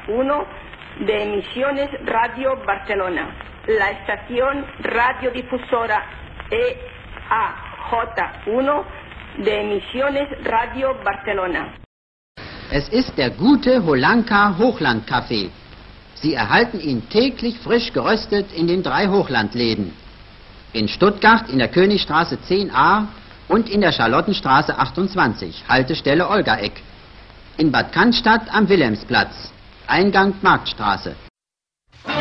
1 de Emisiones Radio Barcelona, la estación radiodifusora EAJ1 de Emisiones Radio Barcelona. Es ist der gute Holanka Hochlandkaffee. Sie erhalten ihn täglich frisch geröstet in den 3 Hochlandläden. In Stuttgart in der Königstraße 10a und in der Charlottenstraße 28, Haltestelle Olgaeck. In Bad Cannstatt am Wilhelmsplatz, Eingang Marktstraße.